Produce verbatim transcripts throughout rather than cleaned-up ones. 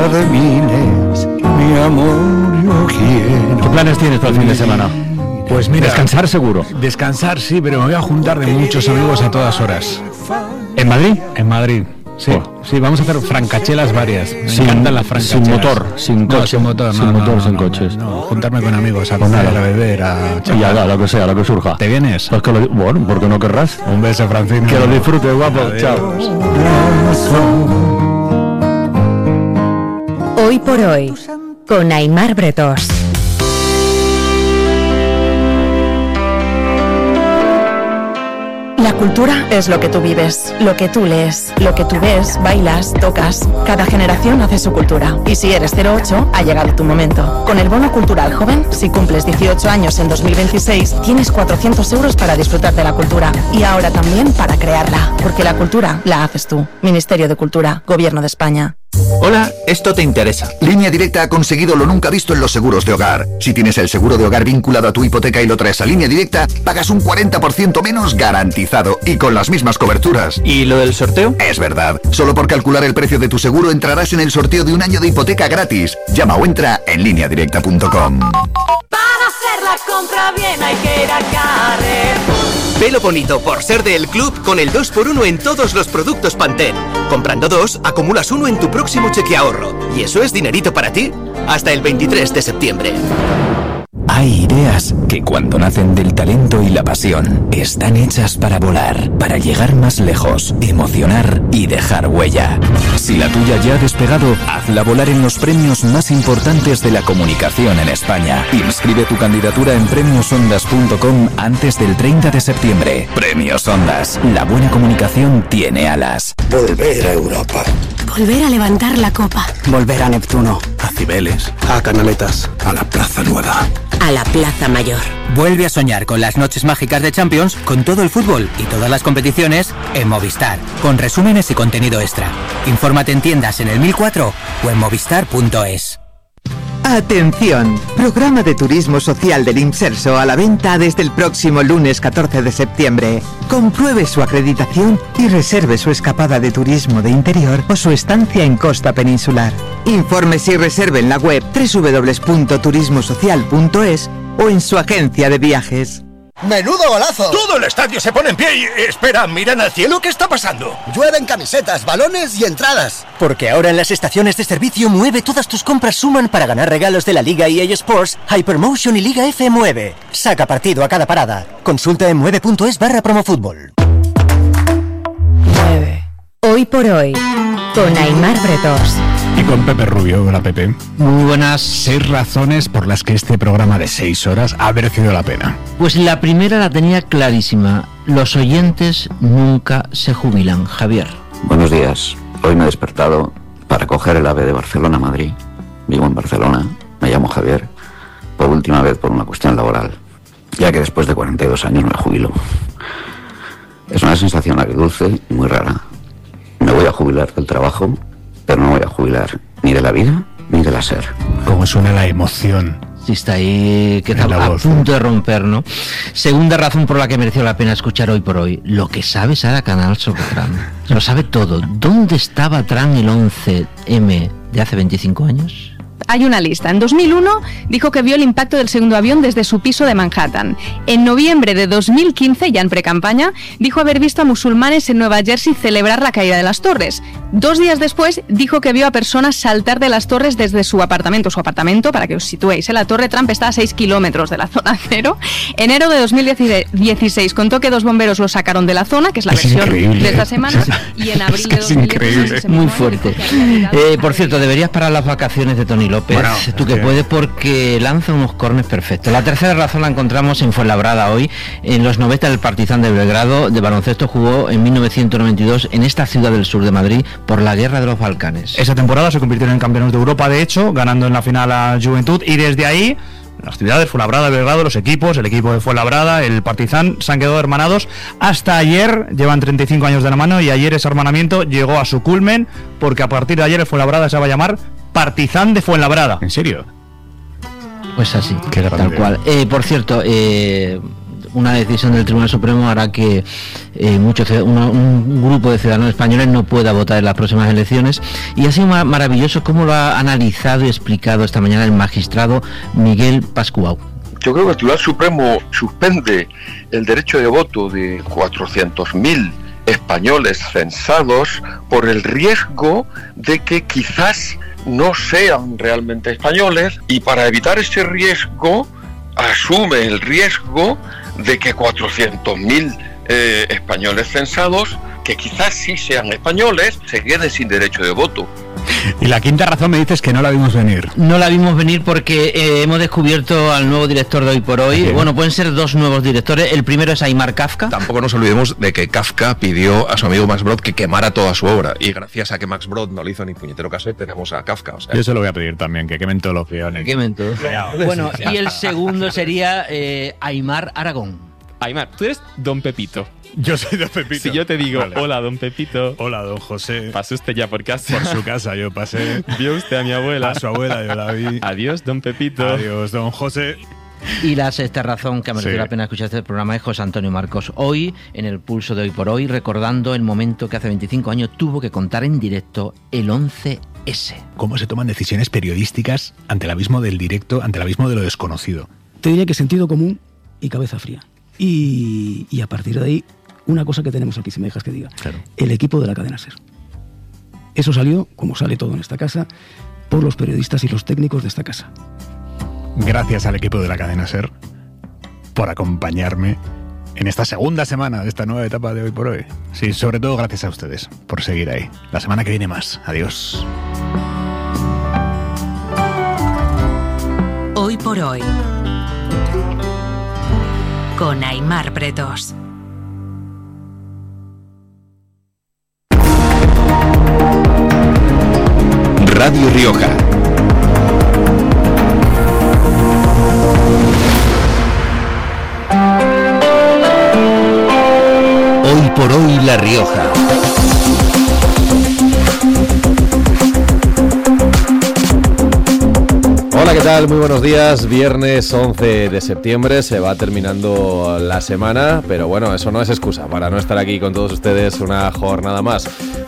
primera de miles, mi amor yo quiero. ¿Qué planes tienes para el fin de semana? Pues mira, descansar seguro. Descansar sí, pero me voy a juntar de muchos amigos a todas horas. ¿En Madrid? En Madrid. Sí, oh. sí, vamos a hacer francachelas varias. Me sin, encantan las francachelas. Sin motor, sin coche. No, sin motor, sin, no, motor, no, sin no, coches. No, no, juntarme con amigos a comer, a beber, a y a lo que sea, lo que surja. ¿Te vienes? Pues que lo, bueno, ¿por qué no querrás? Un beso, Francino. Que lo disfrutes, guapo. Adiós. Chao. Hoy por hoy, con Aimar Bretós. La cultura es lo que tú vives, lo que tú lees, lo que tú ves, bailas, tocas. Cada generación hace su cultura. Y si eres cero ocho, ha llegado tu momento. Con el Bono Cultural Joven, si cumples dieciocho años en dos mil veintiséis, tienes cuatrocientos euros para disfrutar de la cultura. Y ahora también para crearla. Porque la cultura la haces tú. Ministerio de Cultura, Gobierno de España. Hola, esto te interesa. Línea Directa ha conseguido lo nunca visto en los seguros de hogar. Si tienes el seguro de hogar vinculado a tu hipoteca y lo traes a Línea Directa, pagas un cuarenta por ciento menos garantizado y con las mismas coberturas. ¿Y lo del sorteo? Es verdad. Solo por calcular el precio de tu seguro entrarás en el sorteo de un año de hipoteca gratis. Llama o entra en línea directa punto com. Para hacer la compra bien hay que ir a Carrefour. Pelo bonito por ser del club con el dos por uno en todos los productos Pantene. Comprando dos, acumulas uno en tu próximo cheque ahorro. ¿Y eso es dinerito para ti? Hasta el veintitrés de septiembre. Hay ideas que cuando nacen del talento y la pasión están hechas para volar, para llegar más lejos, emocionar y dejar huella. Si la tuya ya ha despegado, hazla volar en los premios más importantes de la comunicación en España. Inscribe tu candidatura en premios ondas punto com antes del treinta de septiembre. Premios Ondas. La buena comunicación tiene alas. Volver a Europa. Volver a levantar la copa. Volver a Neptuno. A Cibeles. A Canaletas. A la Plaza Nueva. A la Plaza Mayor. Vuelve a soñar con las noches mágicas de Champions, con todo el fútbol y todas las competiciones en Movistar, con resúmenes y contenido extra. Infórmate en tiendas en el mil cuatro o en movistar punto es. Atención, programa de turismo social del Imserso a la venta desde el próximo lunes catorce de septiembre. Compruebe su acreditación y reserve su escapada de turismo de interior o su estancia en costa peninsular. Infórmese y reserve en la web doble u doble u doble u punto turismo social punto es o en su agencia de viajes. ¡Menudo golazo! Todo el estadio se pone en pie y... Espera, miran al cielo, ¿qué está pasando? Llueven camisetas, balones y entradas. Porque ahora en las estaciones de servicio Mueve todas tus compras suman para ganar regalos de la Liga E A Sports, Hypermotion y Liga F Mueve. Saca partido a cada parada. Consulta en mueve punto es barra promofútbol. Mueve. Hoy por hoy, con Aimar Bretós. Y con Pepe Rubio, hola Pepe. Muy buenas. Seis razones por las que este programa de seis horas ha merecido la pena. Pues la primera la tenía clarísima. Los oyentes nunca se jubilan, Javier. Buenos días. Hoy me he despertado para coger el AVE de Barcelona a Madrid. Vivo en Barcelona, me llamo Javier. Por última vez por una cuestión laboral, ya que después de cuarenta y dos años me jubilo. Es una sensación agridulce y muy rara. Me voy a jubilar del trabajo, pero no voy a jubilar ni de la vida ni de la ser. Cómo suena la emoción. Sí, está ahí, que está a voz, punto de romper, ¿no? Segunda razón por la que mereció la pena escuchar Hoy por Hoy. Lo que sabe Sara Canal sobre Trump. Lo sabe todo. ¿Dónde estaba Trump el once eme de hace veinticinco años? Hay una lista. En dos mil uno dijo que vio el impacto del segundo avión desde su piso de Manhattan. En noviembre de dos mil quince, ya en precampaña, dijo haber visto a musulmanes en Nueva Jersey celebrar la caída de las torres. Dos días después dijo que vio a personas saltar de las torres desde su apartamento. Su apartamento, para que os situéis, ¿eh? La Torre Trump está a seis kilómetros de la zona cero. Enero de dos mil dieciséis contó que dos bomberos lo sacaron de la zona, que es la es versión de esta semana, y en abril de dos mil dieciséis... Muy fuerte. Eh, por cierto, deberías parar las vacaciones de Tony López, bueno, tú que puedes, porque lanza unos corners perfectos. La tercera razón la encontramos en Fuenlabrada hoy. En los noventa del Partizan de Belgrado de baloncesto jugó en mil novecientos noventa y dos en esta ciudad del sur de Madrid por la guerra de los Balcanes. Esa temporada se convirtieron en campeones de Europa, de hecho, ganando en la final a Juventud, y desde ahí las actividades Fuenlabrada, Belgrado, los equipos, el equipo de Fuenlabrada, el Partizan, se han quedado hermanados hasta ayer. Llevan treinta y cinco años de la mano y ayer ese hermanamiento llegó a su culmen, porque a partir de ayer el Fuenlabrada se va a llamar Partizan de Fuenlabrada. ¿En serio? Pues así, tal cual. Eh, por cierto, eh, una decisión del Tribunal Supremo hará que eh, muchos, una, un grupo de ciudadanos españoles no pueda votar en las próximas elecciones. Y ha sido mar- maravilloso cómo lo ha analizado y explicado esta mañana el magistrado Miguel Pascual. Yo creo que el Tribunal Supremo suspende el derecho de voto de cuatrocientos mil españoles censados por el riesgo de que quizás no sean realmente españoles, y para evitar ese riesgo asume el riesgo de que cuatrocientos mil eh, españoles censados, que quizás sí sean españoles, se queden sin derecho de voto. Y la quinta razón me dices que no la vimos venir. No la vimos venir porque eh, hemos descubierto al nuevo director de Hoy por Hoy. ¿Sí? Bueno, pueden ser dos nuevos directores. El primero es Aimar Kafka. Tampoco nos olvidemos de que Kafka pidió a su amigo Max Brod que quemara toda su obra. Y gracias a que Max Brod no le hizo ni puñetero caso, tenemos a Kafka. O sea, yo se lo voy a pedir también, que quemen todos los guiones. Que quemen todos. Bueno, y el segundo sería eh, Aimar Aragón. Aimar, tú eres Don Pepito. Yo soy Don Pepito. Si yo te digo, vale. Hola, Don Pepito. Hola, Don José. ¿Pasó usted ya por casa? Por su casa yo pasé. ¿Vio usted a mi abuela? A su abuela yo la vi. Adiós, Don Pepito. Adiós, Don José. Y la sexta razón que merece sí. la pena escuchar este programa es José Antonio Marcos. Hoy, en el pulso de Hoy por Hoy, recordando el momento que hace veinticinco años tuvo que contar en directo el once ese. ¿Cómo se toman decisiones periodísticas ante el abismo del directo, ante el abismo de lo desconocido? Te diría que sentido común y cabeza fría. Y, y a partir de ahí, una cosa que tenemos aquí, si me dejas que diga, claro. El equipo de la cadena SER. Eso salió, como sale todo en esta casa, por los periodistas y los técnicos de esta casa. Gracias al equipo de la cadena SER por acompañarme en esta segunda semana de esta nueva etapa de Hoy por Hoy. Sí, sobre todo gracias a ustedes por seguir ahí. La semana que viene más. Adiós. Hoy por Hoy con Aimar Bretos. Radio Rioja. Hoy por Hoy La Rioja. Hola, ¿qué tal? Muy buenos días. Viernes once de septiembre, se va terminando la semana, pero bueno, eso no es excusa para no estar aquí con todos ustedes una jornada más.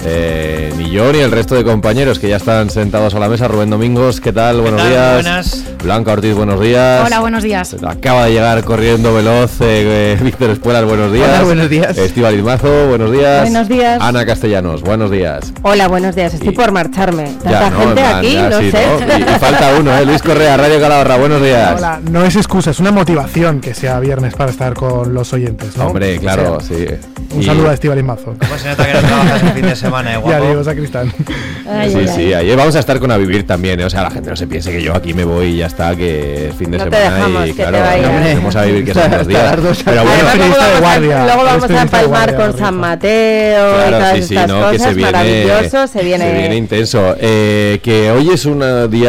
Eh, ni yo ni el resto de compañeros que ya están sentados a la mesa. Rubén Domingos, ¿qué tal? Buenos tal? días. Buenas. Blanca Ortiz, buenos días. Hola, buenos días. Acaba de llegar corriendo veloz eh, eh, Víctor Espuelas, buenos días. Hola, buenos días. Estíbaliz Mazo, buenos días. Buenos días. Ana Castellanos, buenos días. Hola, buenos días. Estoy y... por marcharme. Tanta ya, no, gente man, aquí, ya, no sí, sé. ¿no? Y, y falta uno, ¿eh? Luis Correa, Radio Calahorra, buenos días. Hola, no es excusa, es una motivación que sea viernes para estar con los oyentes, ¿no? Hombre, claro, o sea, sí. Un y... saludo a Estíbaliz Mazo. ¿Cómo se nota que no trabajas el fin de semana, eh, guapo? Ya digo, Sacristán. Ay, sí, ay, sí, ay. ayer vamos a estar con A Vivir también, ¿eh? O sea, la gente no se piense que yo aquí me voy y ya está, que es fin de no te semana dejamos, y que claro, te vayas. vamos a vivir que son dos días. Pero bueno, luego vamos, de guardia, a, luego vamos a empalmar guardia, con San Mateo claro, y todas sí, sí, estas no, cosas, que se viene, maravilloso, se viene... Se viene intenso. Eh, que hoy es un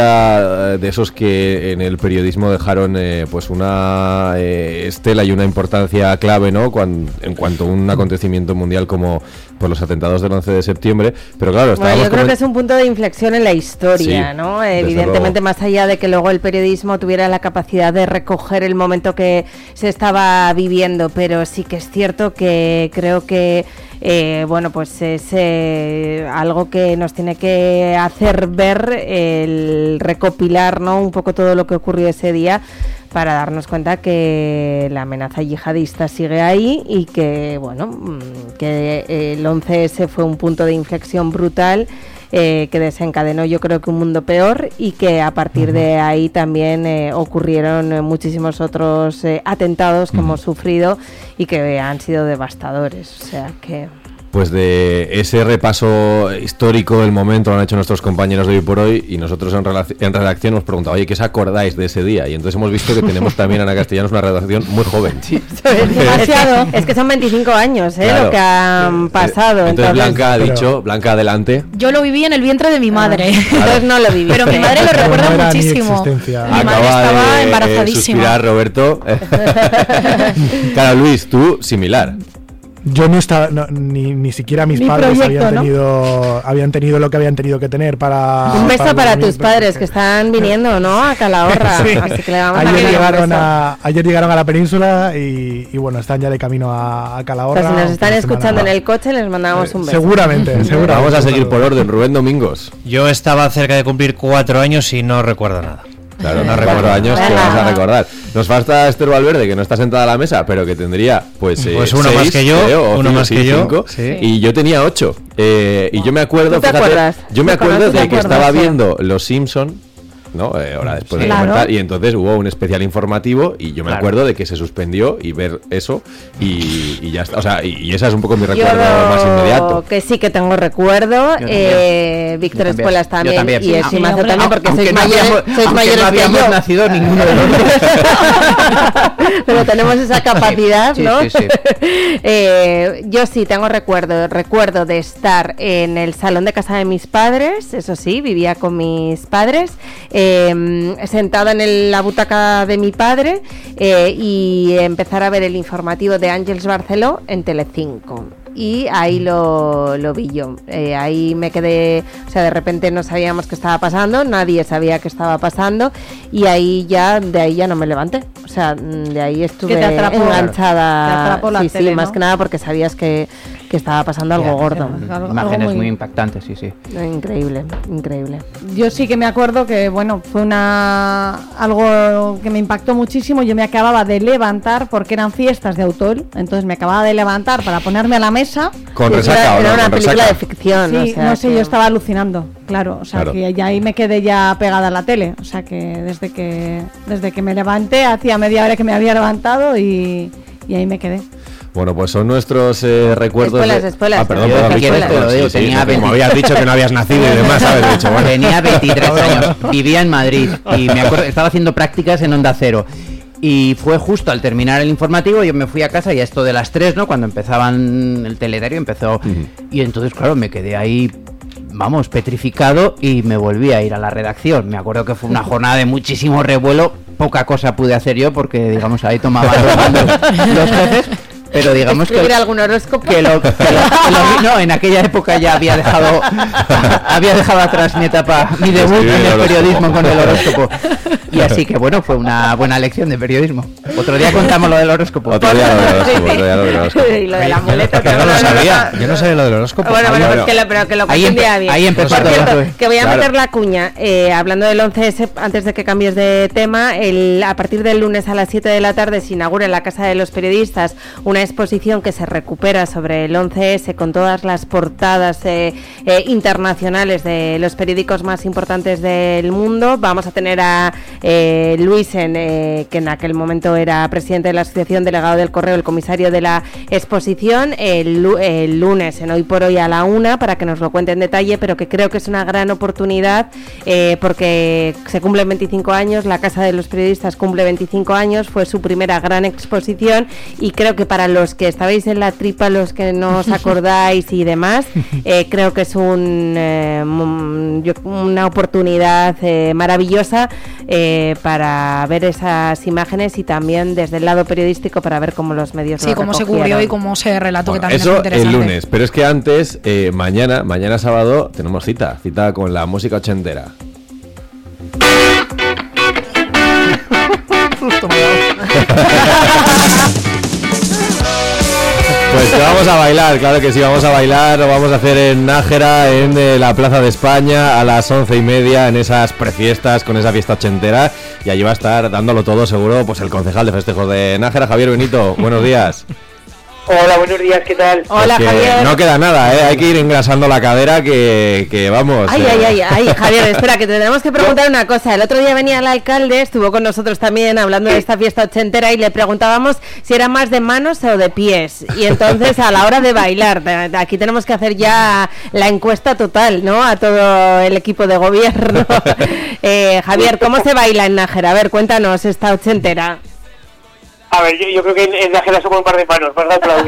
día de esos que en el periodismo dejaron eh, pues una eh, estela y una importancia clave, ¿no? Cuando, en cuanto a un acontecimiento mundial como por los atentados del once de septiembre, pero claro, estábamos bueno, yo creo como... que es un punto de inflexión en la historia, sí, ¿no? Evidentemente, más allá de que luego el periodismo tuviera la capacidad de recoger el momento que se estaba viviendo, pero sí que es cierto que creo que Eh, bueno, pues es eh, algo que nos tiene que hacer ver, el recopilar, ¿no?, un poco todo lo que ocurrió ese día para darnos cuenta que la amenaza yihadista sigue ahí y que, bueno, que el once ese fue un punto de inflexión brutal. Eh, que desencadenó yo creo que un mundo peor y que a partir uh-huh. de ahí también eh, ocurrieron eh, muchísimos otros eh, atentados que uh-huh. hemos sufrido y que han sido devastadores, o sea que... Pues de ese repaso histórico del momento lo han hecho nuestros compañeros de Hoy por Hoy y nosotros en, relac- en redacción hemos preguntado, oye, ¿qué os acordáis de ese día? Y entonces hemos visto que tenemos también Ana Castellanos una redacción muy joven. Sí, es demasiado. Es que son veinticinco años, ¿eh? Claro. Lo que han pasado. Entonces, entonces Blanca ha pero... dicho, Blanca, adelante. Yo lo viví en el vientre de mi madre. Ah, claro. Entonces no lo viví. Pero mi madre lo recuerda no muchísimo. Mi Acaba madre estaba de, embarazadísima. Suspirar, Roberto. Claro, Luis, tú similar. Yo no estaba, no, ni, ni siquiera mis Mi padres proyecto, habían ¿no? tenido habían tenido lo que habían tenido que tener para... Un beso para, para tus padres que están viniendo, ¿no? A Calahorra. Sí. Así que le vamos a ayer, enviar un llegaron beso. a, ayer llegaron a la península y, y bueno, están ya de camino a, a Calahorra. Pues si nos están Una escuchando en semana. el coche, les mandamos un beso. Seguramente, seguramente. Vamos a seguir por orden. Rubén Domingos. Yo estaba cerca de cumplir cuatro años y no recuerdo nada. Claro, no recuerdo años que vas a recordar. Nos falta Esther Valverde, que no está sentada a la mesa, pero que tendría, pues, eh, Pues uno seis, más que yo, creo, o uno cinco, más sí, que yo, cinco, sí. y yo tenía ocho. Eh, y yo me acuerdo, ¿Tú te fíjate, acuerdas? yo me ¿Tú acuerdo te de que acuerdas, estaba sí? viendo Los Simpson, ¿no? Eh, ahora después de Claro. comentar, y entonces hubo un especial informativo y yo me Claro. acuerdo de que se suspendió y ver eso y, y ya está. O sea, y, y ese es un poco mi Yo recuerdo más inmediato. que sí que tengo recuerdo, eh, Víctor Yo también. Espuelas Yo también, también, y sí. el Ah, Simazo hombre, también, porque aunque sois no mayores, habíamos- sois aunque mayores no que habíamos yo. nacido ninguno de los dos. Pero tenemos esa capacidad, Sí, ¿no? sí, sí. Eh, yo sí tengo recuerdo, recuerdo de estar en el salón de casa de mis padres, eso sí, vivía con mis padres, eh, sentada en el- la butaca de mi padre eh, y empezar a ver el informativo de Àngels Barceló en Telecinco. Y ahí lo, lo vi yo. Eh, ahí me quedé, o sea, de repente no sabíamos qué estaba pasando, nadie sabía qué estaba pasando, y ahí ya, de ahí ya no me levanté. O sea, de ahí estuve Que te atrapó, enganchada. te atrapó la sí, tele, sí, más ¿no? que nada porque sabías que, que estaba pasando algo gordo. Algo- Imágenes algo muy... muy- impactantes, sí, sí. Increíble, increíble. Yo sí que me acuerdo que, bueno, fue una algo que me impactó muchísimo. Yo me acababa de levantar porque eran fiestas de autor, entonces me acababa de levantar para ponerme a la mesa. Con Sí, resaca era, o no, era una con película resaca. de ficción. Sí, o sea no sé, que- yo estaba alucinando, claro, o sea Claro. que ya ahí me quedé ya pegada a la tele, o sea que desde que desde que me levanté, hacía media hora que me había levantado y, y ahí me quedé. Bueno, pues son nuestros eh, recuerdos. Espuelas, de- espuelas, Ah, perdón, yo perdón, si Víctor, quieres te perdón, lo digo, sí, sí, tenía no, como veinte. habías dicho que no habías nacido y demás, ¿sabes? He dicho, bueno. Tenía veintitrés años, vivía en Madrid y me acuerdo, estaba haciendo prácticas en Onda Cero. Y fue justo al terminar el informativo, yo me fui a casa y a esto de las tres, ¿no? Cuando empezaban el telediario empezó. Y entonces, claro, me quedé ahí, vamos, petrificado y me volví a ir a la redacción. Me acuerdo que fue una jornada de muchísimo revuelo, poca cosa pude hacer yo porque, digamos, ahí tomaban los mandos los jefes. Pero digamos que, ¿Escribir algún horóscopo? que lo, que lo- que lo- no, en aquella época ya había dejado había dejado atrás mi etapa, mi debut Escribir en el el horóscopo. periodismo con el horóscopo. Y así que bueno, fue una buena lección de periodismo. Otro día contamos lo del horóscopo. Otro día lo del horóscopo, otro día lo del horóscopo. Y lo de la muleta. Yo no lo sabía, yo no sabía lo del horóscopo. Bueno, bueno, bueno. pues que lo, pero que lo Ahí cuente un empe- día bien. ahí empezó Por todo cierto, esto. que voy a Claro. meter la cuña. Eh, hablando del once ese, antes de que cambies de tema, el, a partir del lunes a las siete de la tarde se inaugura en la Casa de los Periodistas una exposición que se recupera sobre el once ese con todas las portadas eh, eh, internacionales de los periódicos más importantes del mundo. Vamos a tener a eh, Luisen, eh, que en aquel momento era presidente de la Asociación Delegado del Correo, el comisario de la exposición, el, lu- el lunes en Hoy por Hoy a la una, para que nos lo cuente en detalle, pero que creo que es una gran oportunidad eh, porque se cumplen veinticinco años, la Casa de los Periodistas cumple veinticinco años, fue su primera gran exposición y creo que para los que estabais en la tripa, los que no os acordáis y demás, eh, creo que es un, eh, mm, yo- una oportunidad eh, maravillosa eh, para ver esas imágenes y también desde el lado periodístico para ver cómo los medios Sí, lo cómo se recogieron. cubrió y cómo se relató, Bueno, que también es eso muy el interesante. lunes, pero es que antes, eh, mañana, mañana sábado, tenemos cita, cita con la música ochentera. Pues que vamos a bailar, claro que sí, vamos a bailar, lo vamos a hacer en Nájera, en eh, la Plaza de España, a las once y media, en esas prefiestas, con esa fiesta ochentera, y allí va a estar dándolo todo seguro, pues el concejal de festejos de Nájera, Javier Benito, buenos días. Hola, buenos días, ¿qué tal? Hola, Pues que Javier. no queda nada, ¿eh? Hay que ir engrasando la cadera que, que vamos. Ay, eh. ay, ay, ay, Javier, espera, que te tenemos que preguntar una cosa. El otro día venía el alcalde, estuvo con nosotros también hablando de esta fiesta ochentera y le preguntábamos si era más de manos o de pies. Y entonces, a la hora de bailar, de- de aquí tenemos que hacer ya la encuesta total, ¿no? A todo el equipo de gobierno. eh, Javier, ¿cómo se baila en Nájera? A ver, cuéntanos esta ochentera. A ver, yo, yo creo que en, en Nájera somos un par de manos, ¿verdad, Claudia?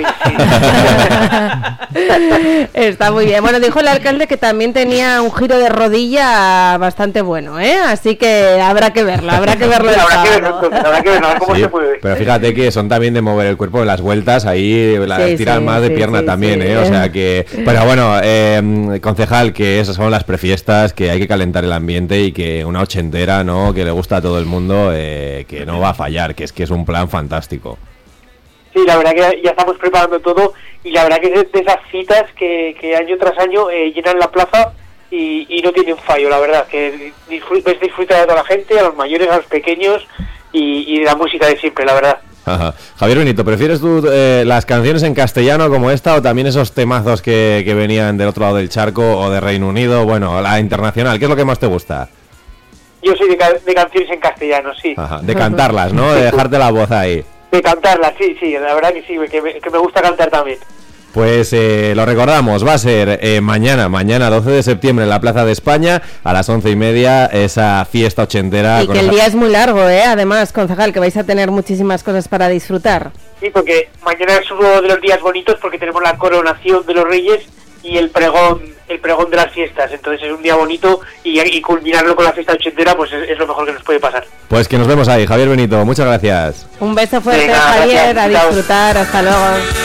Sí. Está muy bien. Bueno, dijo el alcalde que también tenía un giro de rodilla bastante bueno, ¿eh? Así que habrá que verlo, habrá que verlo. Sí, habrá que verlo, entonces, habrá que verlo, a ver cómo Sí, se mueve. pero fíjate que son también de mover el cuerpo en las vueltas, ahí la Sí, tiran sí, más de sí, pierna sí, también, sí. ¿eh? O sea que... Pero bueno, eh, concejal, que esas son las prefiestas, que hay que calentar el ambiente y que una ochentera, ¿no? Que le gusta a todo el mundo, eh, que no va a fallar, que es que es un plan fantástico. Sí, la verdad que ya estamos preparando todo y la verdad que es de esas citas que, que año tras año eh, llenan la plaza y, y no tienen fallo, la verdad, que disfr- ves disfrutar a toda la gente, a los mayores, a los pequeños y, y de la música de siempre, la verdad. Ajá. Javier Benito, ¿prefieres tú eh, las canciones en castellano como esta o también esos temazos que, que venían del otro lado del charco o de Reino Unido? Bueno, la internacional, ¿qué es lo que más te gusta? Yo soy de, ca- de canciones en castellano, sí. Ajá. De cantarlas, ¿no? De dejarte la voz ahí. De cantarlas, sí, sí, la verdad que sí, que me, que me gusta cantar también. Pues eh, lo recordamos, va a ser eh, mañana, mañana doce de septiembre en la Plaza de España, a las once y media, esa fiesta ochentera. Y con que el esa- día es muy largo, ¿eh? Además, concejal, que vais a tener muchísimas cosas para disfrutar. Sí, porque mañana es uno de los días bonitos porque tenemos la coronación de los Reyes y el pregón el pregón de las fiestas, entonces es un día bonito y, y culminarlo con la fiesta ochentera pues es, es lo mejor que nos puede pasar. Pues que nos vemos ahí, Javier Benito, muchas gracias. Un beso fuerte, Venga, Javier, gracias, a chao. disfrutar, hasta luego.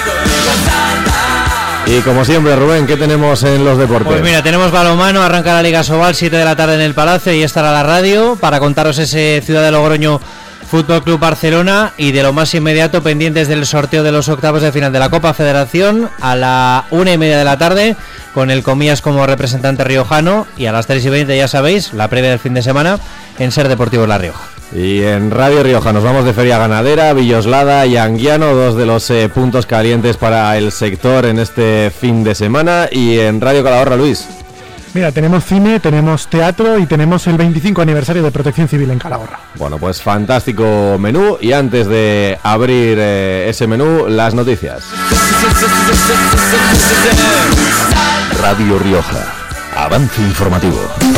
Y como siempre, Rubén, ¿qué tenemos en los deportes? Pues mira, tenemos balonmano, arranca la Liga Sobal, siete de la tarde en el Palacio y estará la radio para contaros ese Ciudad de Logroño Fútbol Club Barcelona y de lo más inmediato pendientes del sorteo de los octavos de final de la Copa Federación a la una y media de la tarde con el Comillas como representante riojano y a las tres y veinte ya sabéis, la previa del fin de semana en Ser Deportivos La Rioja. Y en Radio Rioja nos vamos de Feria Ganadera, Villoslada y Anguiano, dos de los eh, puntos calientes para el sector en este fin de semana. Y en Radio Calahorra, Luis. Mira, tenemos cine, tenemos teatro y tenemos el veinticinco aniversario de Protección Civil en Calahorra. Bueno, pues fantástico menú. Y antes de abrir eh, ese menú, las noticias. Radio Rioja. Avance informativo.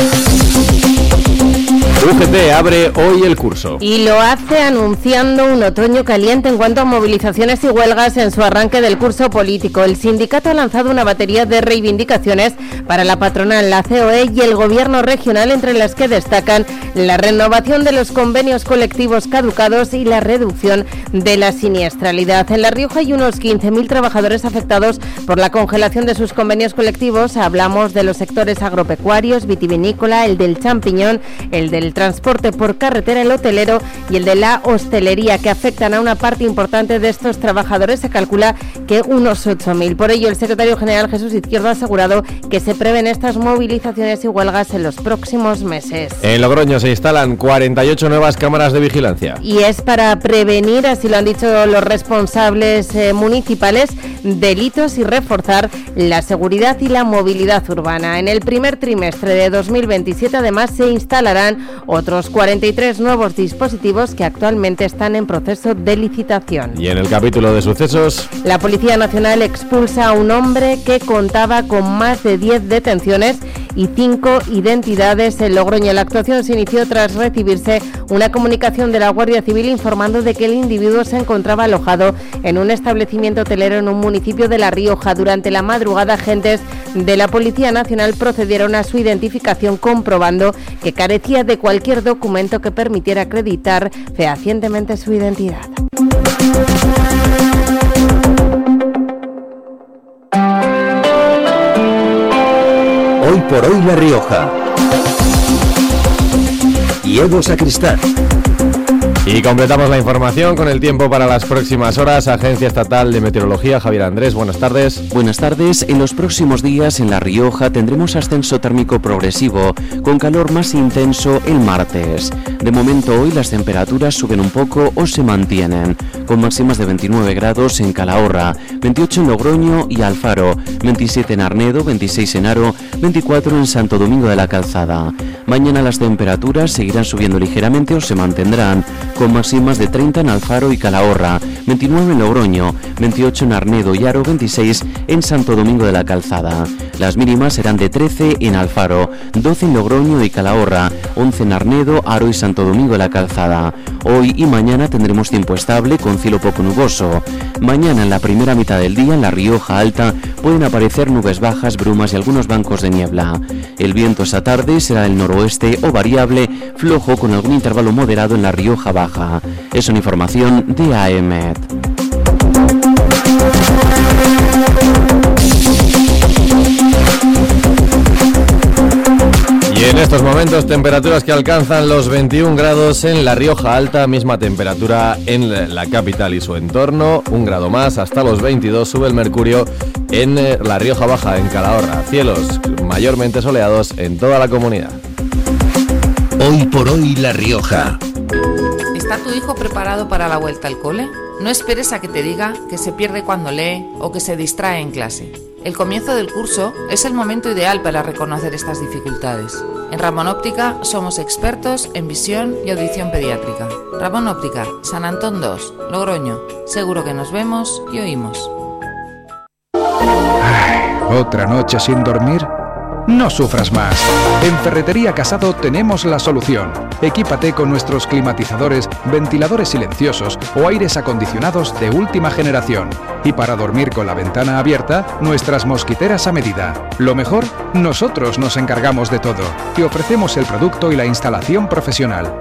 U G T abre hoy el curso. Y lo hace anunciando un otoño caliente en cuanto a movilizaciones y huelgas en su arranque del curso político. El sindicato ha lanzado una batería de reivindicaciones para la patronal, la C O E y el gobierno regional, entre las que destacan la renovación de los convenios colectivos caducados y la reducción de la siniestralidad. En La Rioja hay unos quince mil trabajadores afectados por la congelación de sus convenios colectivos. Hablamos de los sectores agropecuarios, vitivinícola, el del champiñón, el del transporte por carretera, el hotelero y el de la hostelería, que afectan a una parte importante de estos trabajadores. Se calcula que unos ocho mil. Por ello, el secretario general Jesús Izquierdo ha asegurado que se prevén estas movilizaciones y huelgas en los próximos meses. En Logroño se instalan cuarenta y ocho nuevas cámaras de vigilancia. Y es para prevenir, así lo han dicho los responsables eh, municipales, delitos y reforzar la seguridad y la movilidad urbana. En el primer trimestre de dos mil veintisiete, además, se instalarán otros cuarenta y tres nuevos dispositivos que actualmente están en proceso de licitación. Y en el capítulo de sucesos, La Policía Nacional expulsa a un hombre que contaba con más de diez detenciones y cinco identidades en Logroño. La actuación se inició tras recibirse una comunicación de la Guardia Civil informando de que el individuo se encontraba alojado en un establecimiento hotelero en un municipio de La Rioja. Durante la madrugada, agentes de la Policía Nacional procedieron a su identificación, comprobando que carecía de cualquier documento que permitiera acreditar fehacientemente su identidad. Hoy por hoy La Rioja. Y Evo Sacristán. y completamos la información con el tiempo para las próximas horas. Agencia Estatal de Meteorología, Javier Andrés, buenas tardes. Buenas tardes. En los próximos días en La Rioja tendremos ascenso térmico progresivo, con calor más intenso el martes. De momento hoy las temperaturas suben un poco o se mantienen, con máximas de veintinueve grados en Calahorra, veintiocho en Logroño y Alfaro, veintisiete en Arnedo, veintiséis en Haro, veinticuatro en Santo Domingo de la Calzada. Mañana las temperaturas seguirán subiendo ligeramente o se mantendrán, con máximas de treinta en Alfaro y Calahorra, veintinueve en Logroño, veintiocho en Arnedo y Haro, veintiséis en Santo Domingo de la Calzada. Las mínimas serán de trece en Alfaro, doce en Logroño y Calahorra, once en Arnedo, Haro y Santo Domingo de la Calzada. Hoy y mañana tendremos tiempo estable con cielo poco nuboso. Mañana en la primera mitad del día en la Rioja Alta pueden aparecer nubes bajas, brumas y algunos bancos de niebla. El viento esta tarde será del noroeste o variable, flojo con algún intervalo moderado en la Rioja Baja. Es una información de A E M E T. Y en estos momentos temperaturas que alcanzan los veintiún grados en la Rioja Alta, misma temperatura en la capital y su entorno, un grado más, hasta los veintidós sube el mercurio en la Rioja Baja, en Calahorra. Cielos mayormente soleados en toda la comunidad. Hoy por hoy La Rioja. ¿Está tu hijo preparado para la vuelta al cole? No esperes a que te diga que se pierde cuando lee o que se distrae en clase. El comienzo del curso es el momento ideal para reconocer estas dificultades. En Ramón Óptica somos expertos en visión y audición pediátrica. Ramón Óptica, San Antón dos, Logroño. Seguro que nos vemos y oímos. Ay, ¿otra noche sin dormir? No sufras más. En Ferretería Casado tenemos la solución. Equípate con nuestros climatizadores, ventiladores silenciosos o aires acondicionados de última generación. Y para dormir con la ventana abierta, nuestras mosquiteras a medida. Lo mejor, nosotros nos encargamos de todo. Te ofrecemos el producto y la instalación profesional.